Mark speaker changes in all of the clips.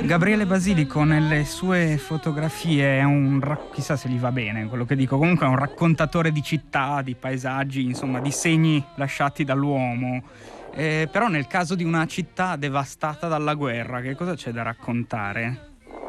Speaker 1: Gabriele Basilico nelle sue fotografie è chissà se gli va bene quello che dico, comunque è un raccontatore di città, di paesaggi, insomma di segni lasciati dall'uomo. Però nel caso di una città devastata dalla guerra, che cosa c'è da raccontare?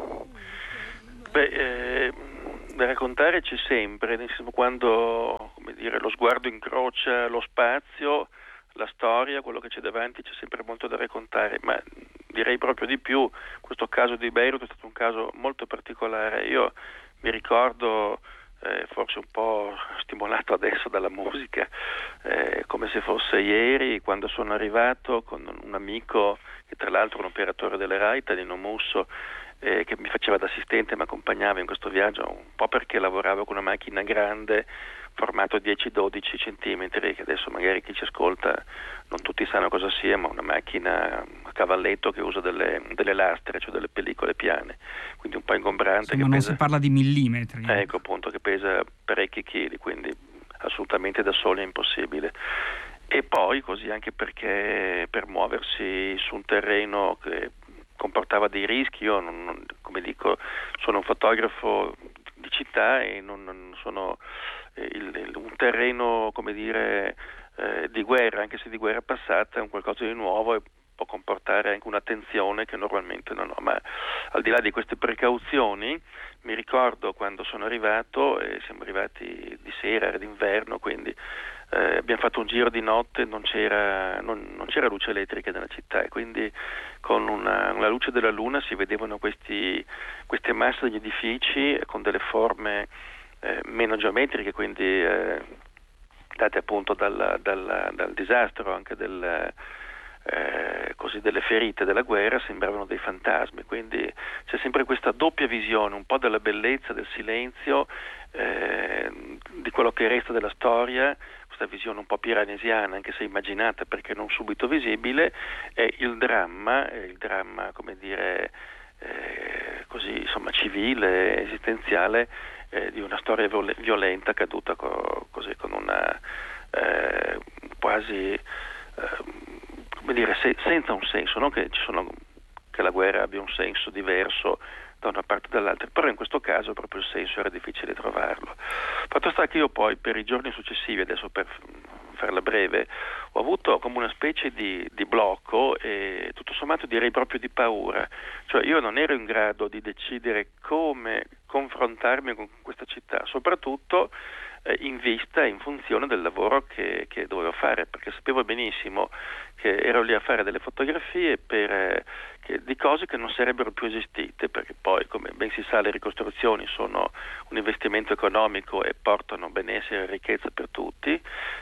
Speaker 2: Da raccontare c'è sempre, nel senso, quando, come dire, lo sguardo incrocia lo spazio, la storia, quello che c'è davanti, c'è sempre molto da raccontare, ma direi proprio di più. Questo caso di Beirut è stato un caso molto particolare. Io mi ricordo, forse un po' stimolato adesso dalla musica, come se fosse ieri, quando sono arrivato con un amico, che tra l'altro è un operatore delle RAI, Nino Musso, che mi faceva da assistente, mi accompagnava in questo viaggio, un po' perché lavoravo con una macchina grande, formato 10-12 centimetri, che adesso magari chi ci ascolta non tutti sanno cosa sia, ma una macchina a cavalletto che usa delle lastre, cioè delle pellicole piane, quindi un po' ingombrante.
Speaker 1: Insomma, non si parla di millimetri.
Speaker 2: Ecco, appunto, che pesa parecchi chili, quindi assolutamente da soli è impossibile. E poi così anche perché per muoversi su un terreno che comportava dei rischi, io come dico, sono un fotografo di città e non sono un terreno, come dire, di guerra, anche se di guerra passata, è un qualcosa di nuovo e può comportare anche un'attenzione che normalmente non ho. Ma al di là di queste precauzioni, mi ricordo quando sono arrivato, siamo arrivati di sera, era d'inverno, quindi abbiamo fatto un giro di notte, non c'era luce elettrica nella città, e quindi con la luce della luna si vedevano queste masse degli edifici con delle forme meno geometriche, quindi date appunto dal disastro, anche così delle ferite della guerra, sembravano dei fantasmi. Quindi c'è sempre questa doppia visione, un po' della bellezza, del silenzio, di quello che resta della storia, questa visione un po' piranesiana, anche se immaginata perché non subito visibile, e il dramma, come dire, così insomma civile, esistenziale, di una storia violenta caduta così con una quasi come dire, senza un senso, non che che la guerra abbia un senso diverso da una parte o dall'altra, però in questo caso proprio il senso era difficile trovarlo. Fatto sta che io poi per i giorni successivi, adesso per farla breve, ho avuto come una specie di blocco e tutto sommato direi proprio di paura, cioè io non ero in grado di decidere come confrontarmi con questa città, soprattutto in vista e in funzione del lavoro che dovevo fare, perché sapevo benissimo che ero lì a fare delle fotografie di cose che non sarebbero più esistite, perché poi, come ben si sa, le ricostruzioni sono un investimento economico e portano benessere e ricchezza per tutti,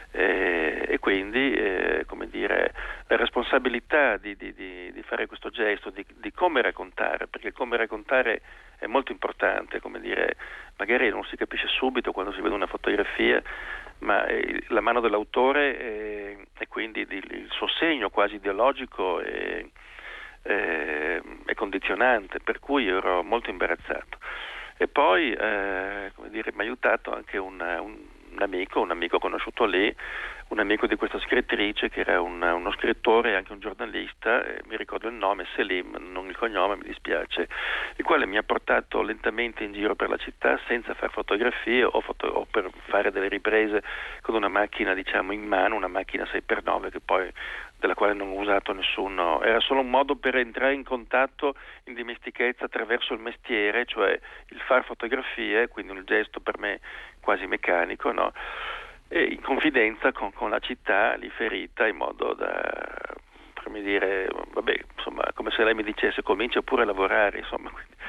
Speaker 2: e quindi come dire, la responsabilità di fare questo gesto, di come raccontare, perché come raccontare è molto importante, come dire, magari non si capisce subito quando si vede una fotografia, ma la mano dell'autore e quindi il suo segno quasi ideologico è condizionante, per cui ero molto imbarazzato. E poi come dire, mi ha aiutato anche un amico conosciuto lì, un amico di questa scrittrice che era uno scrittore e anche un giornalista, mi ricordo il nome, Selim, non il cognome, mi dispiace, il quale mi ha portato lentamente in giro per la città senza fare fotografie o per fare delle riprese con una macchina, diciamo, in mano, una macchina 6x9 della quale non ho usato nessuno, era solo un modo per entrare in contatto, in dimestichezza attraverso il mestiere, cioè il far fotografie, quindi un gesto per me quasi meccanico, no? E in confidenza con la città lì ferita, in modo da farmi dire, vabbè, insomma, come se lei mi dicesse comincia pure a lavorare, insomma.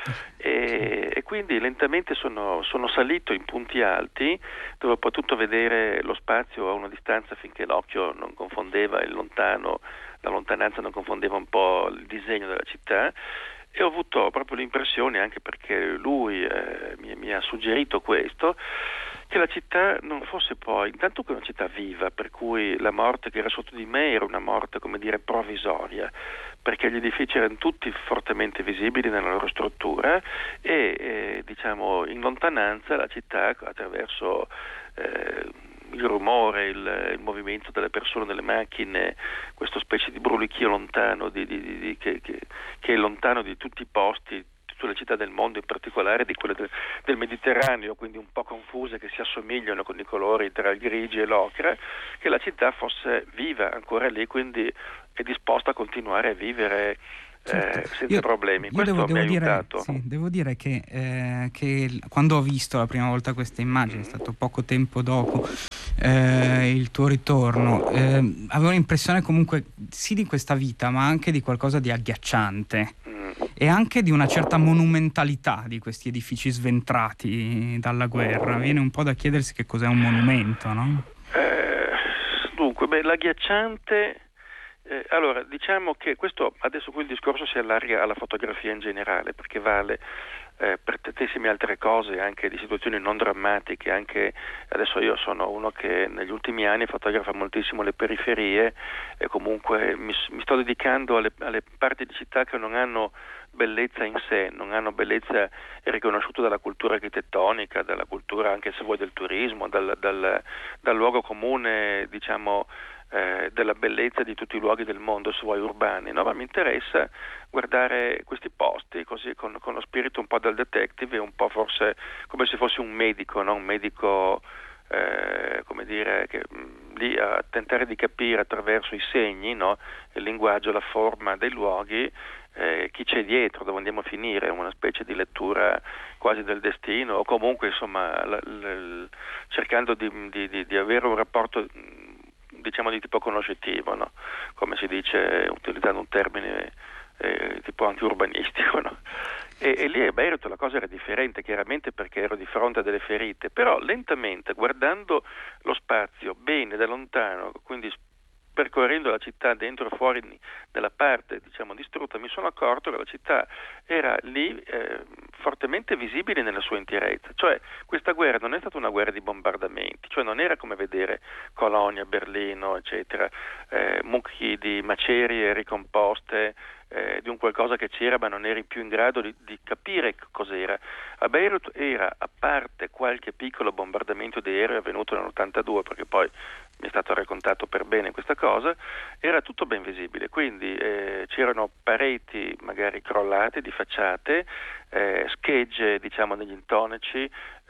Speaker 2: E quindi lentamente sono salito in punti alti dove ho potuto vedere lo spazio a una distanza finché l'occhio non confondeva la lontananza non confondeva un po' il disegno della città, e ho avuto proprio l'impressione, anche perché lui mi ha suggerito questo, che la città non fosse poi, intanto che una città viva, per cui la morte che era sotto di me era una morte, come dire, provvisoria, perché gli edifici erano tutti fortemente visibili nella loro struttura e diciamo in lontananza la città attraverso il rumore, il movimento delle persone, delle macchine, questa specie di brulichio lontano che è lontano di tutti i posti, tutte le città del mondo, in particolare di quelle del Mediterraneo, quindi un po' confuse, che si assomigliano con i colori tra il grigio e l'ocra, che la città fosse viva ancora lì, quindi è disposta a continuare a vivere senza problemi. Questo mi ha aiutato.
Speaker 1: Devo dire che quando ho visto la prima volta queste immagini, è stato poco tempo dopo il tuo ritorno, avevo l'impressione comunque sì di questa vita, ma anche di qualcosa di agghiacciante e anche di una certa monumentalità di questi edifici sventrati dalla guerra. Viene un po' da chiedersi che cos'è un monumento, no?
Speaker 2: Dunque, l'agghiacciante... allora, diciamo che questo adesso qui il discorso si allarga alla fotografia in generale, perché vale per tantissime altre cose, anche di situazioni non drammatiche. Anche adesso io sono uno che negli ultimi anni fotografa moltissimo le periferie e comunque mi sto dedicando alle parti di città che non hanno bellezza in sé, non hanno bellezza riconosciuta dalla cultura architettonica, dalla cultura anche se vuoi del turismo, dal luogo comune, diciamo, della bellezza di tutti i luoghi del mondo, se vuoi urbani, no? Ma mi interessa guardare questi posti così con lo spirito un po' del detective, un po' forse come se fossi un medico, no? Un medico come dire, che lì a tentare di capire attraverso i segni, no? Il linguaggio, la forma dei luoghi, chi c'è dietro, dove andiamo a finire, una specie di lettura quasi del destino, o comunque insomma cercando di avere un rapporto, diciamo, di tipo conoscitivo, no? Come si dice utilizzando un termine tipo anche urbanistico, no? E lì a Beirut la cosa era differente, chiaramente, perché ero di fronte a delle ferite, però lentamente, guardando lo spazio bene da lontano, quindi percorrendo la città dentro e fuori della parte, diciamo, distrutta, mi sono accorto che la città era lì fortemente visibile nella sua interezza. Cioè questa guerra non è stata una guerra di bombardamenti, cioè non era come vedere Colonia, Berlino, eccetera, mucchi di macerie ricomposte, di un qualcosa che c'era ma non eri più in grado di capire cos'era. A Beirut era, a parte qualche piccolo bombardamento di aereo avvenuto nell'82, perché poi mi è stato raccontato per bene questa cosa, era tutto ben visibile, quindi c'erano pareti magari crollate di facciate, schegge, diciamo, negli intonaci,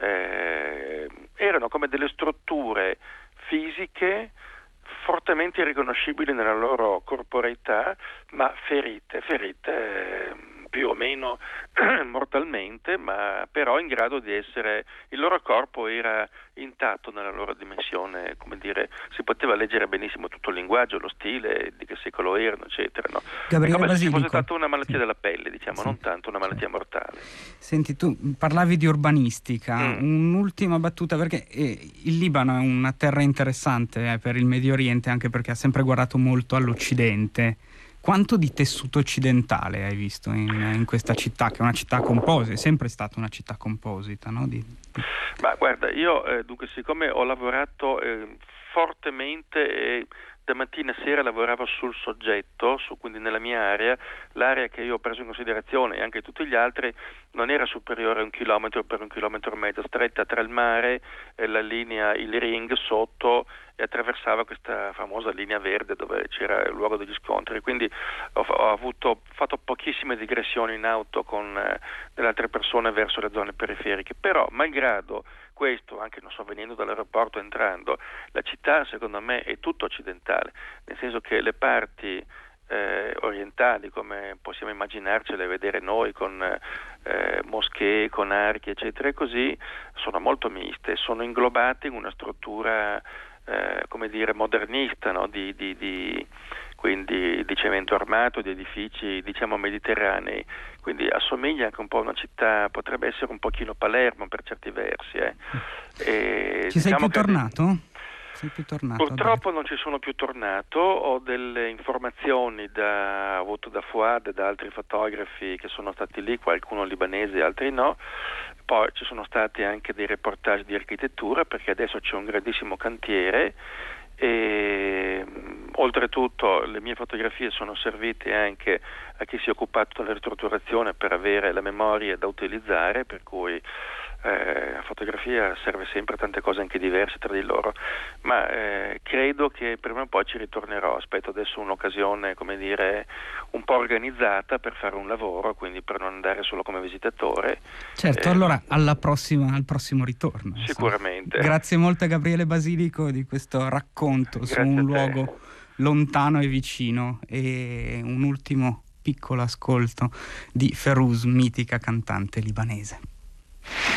Speaker 2: erano come delle strutture fisiche fortemente irriconoscibili nella loro corporeità, ma ferite più o meno mortalmente, ma però in grado di essere, il loro corpo era intatto nella loro dimensione, come dire, si poteva leggere benissimo tutto il linguaggio, lo stile, di che secolo erano, eccetera, no?
Speaker 1: Gabriele
Speaker 2: È come
Speaker 1: Basilico,
Speaker 2: se fosse stata una malattia della pelle, diciamo,
Speaker 1: sì,
Speaker 2: non tanto una malattia mortale.
Speaker 1: Senti, tu parlavi di urbanistica, un'ultima battuta, perché il Libano è una terra interessante per il Medio Oriente, anche perché ha sempre guardato molto all'Occidente. Quanto di tessuto occidentale hai visto in questa città, che è una città composita, è sempre stata una città composita, no?
Speaker 2: Ma guarda, io dunque, siccome ho lavorato fortemente e da mattina a sera lavoravo sul soggetto, quindi nella mia area, l'area che io ho preso in considerazione e anche tutti gli altri non era superiore a 1 chilometro per 1,5 chilometri, stretta tra il mare e la linea, il ring sotto, e attraversava questa famosa linea verde dove c'era il luogo degli scontri. Quindi ho fatto pochissime digressioni in auto con delle altre persone verso le zone periferiche, però malgrado questo, anche non so, venendo dall'aeroporto, entrando, la città secondo me è tutto occidentale, nel senso che le parti orientali, come possiamo immaginarcele, vedere noi, con moschee, con archi, eccetera, e così, sono molto miste, sono inglobate in una struttura come dire modernista, no? Quindi di cemento armato, di edifici, diciamo, mediterranei, quindi assomiglia anche un po' a una città, potrebbe essere un pochino Palermo per certi versi.
Speaker 1: Ci sei più tornato? Sei più tornato?
Speaker 2: Purtroppo non ci sono più tornato, ho delle informazioni avuto da Fouad e da altri fotografi che sono stati lì, qualcuno libanese, altri no. Poi ci sono stati anche dei reportage di architettura, perché adesso c'è un grandissimo cantiere e oltretutto le mie fotografie sono servite anche a chi si è occupato della ristrutturazione per avere la memoria da utilizzare, per cui La fotografia serve sempre a tante cose anche diverse tra di loro, ma credo che prima o poi ci ritornerò. Aspetto adesso un'occasione, come dire, un po' organizzata per fare un lavoro, quindi per non andare solo come visitatore.
Speaker 1: Certo, allora al prossimo ritorno.
Speaker 2: Sicuramente.
Speaker 1: Grazie molto a Gabriele Basilico di questo racconto su un luogo lontano e vicino, e un ultimo piccolo ascolto di Ferouz, mitica cantante libanese.